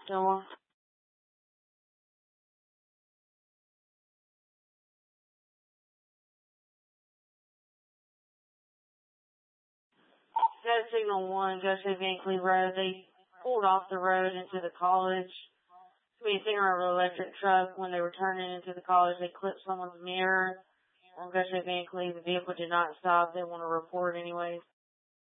So, got signal 1, go to Van Cleve Road. They pulled off the road into the college. We seen our electric truck when they were turning into the college. They clipped someone's mirror on Go to Van Cleve. The vehicle did not stop. They want to report anyways.